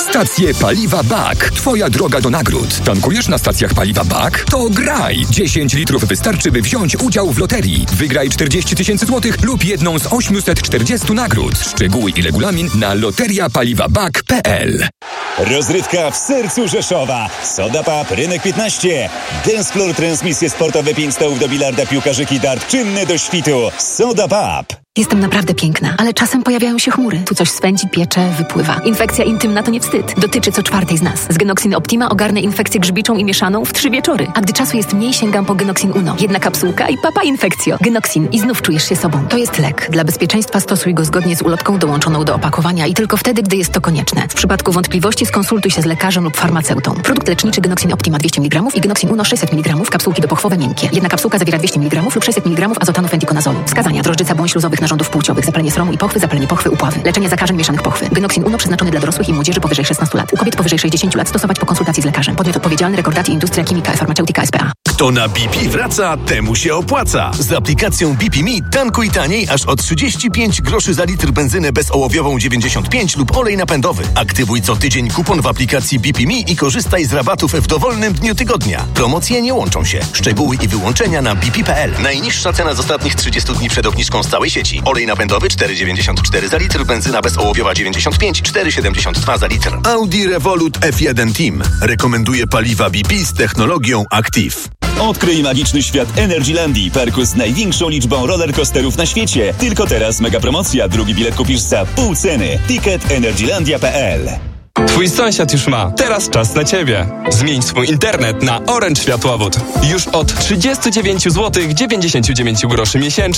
Stacje paliwa BAK. Twoja droga do nagród. Tankujesz na stacjach paliwa BAK? To graj! 10 litrów wystarczy, by wziąć udział w loterii. Wygraj 40 000 złotych lub jedną z 840 nagród. Szczegóły i regulamin na loteriapaliwabak.pl. Rozrywka w sercu Rzeszowa. Soda Pub, Rynek 15. Dance Floor, transmisje sportowe, 5 stołów do bilarda, piłkarzyki, dart, czynny do świtu. Soda Pub. Jestem naprawdę piękna, ale czasem pojawiają się chmury. Tu coś swędzi, piecze, wypływa. Infekcja intymna to nie wstyd. Dotyczy co czwartej z nas. Z Genoxin Optima ogarnę infekcję grzybiczą i mieszaną w 3 wieczory. A gdy czasu jest mniej, sięgam po Genoxin Uno. 1 kapsułka i papa infekcjo. Genoxin i znów czujesz się sobą. To jest lek. Dla bezpieczeństwa stosuj go zgodnie z ulotką dołączoną do opakowania i tylko wtedy, gdy jest to konieczne. W przypadku wątpliwości skonsultuj się z lekarzem lub farmaceutą. Produkt leczniczy Genoxin Optima 200 mg i Genoxin Uno 600 mg. Kapsułki dopochwowe miękkie. 1 kapsułka zawiera 200 mg lub 600 mg azotanu fentikonazolu. Wskazania: drożdżyca błąd śluzowych narządów płciowych, zapalenie sromu i pochwy, zapalenie pochwy, upławy. Leczenie zakażeń mieszanych pochwy. Genoxin Uno przeznaczony dla dorosłych i młodzieży powyżej 16 lat. U kobiet powyżej 60 lat stosować po konsultacji z lekarzem. Podmiot odpowiedzialny: Rekordacji Industria Chimica Farmaceutica S.p.A. Kto na BP wraca, temu się opłaca. Z aplikacją BP Me tankuj taniej aż o 35 groszy za litr benzynę bezołowiową 95 lub olej napędowy. Aktywuj co tydzień kupon w aplikacji BP Me i korzystaj z rabatów w dowolnym dniu tygodnia. Promocje nie łączą się. Szczegóły i wyłączenia na bp.pl. Najniższa cena z ostatnich 30 dni przed obniżką z całej sieci. Olej napędowy 4,94 za litr, benzyna bezołowiowa 95, 4,72 za litr. Audi Revolut F1 Team rekomenduje paliwa BP z technologią Active. Odkryj magiczny świat Energylandii, parku z największą liczbą rollercoasterów na świecie. Tylko teraz mega promocja. Drugi bilet kupisz za pół ceny. Ticket energylandia.pl. Twój sąsiad już ma. Teraz czas na ciebie. Zmień swój internet na Orange Światłowód. Już od 39 zł 99 groszy miesięcznie.